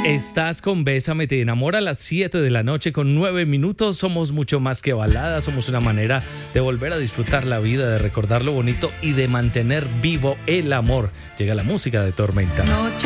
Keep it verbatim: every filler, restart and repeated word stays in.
Estás con Bésame, te enamora a las siete de la noche con nueve minutos. Somos mucho más que baladas, somos una manera de volver a disfrutar la vida, de recordar lo bonito y de mantener vivo el amor. Llega la música de Tormenta.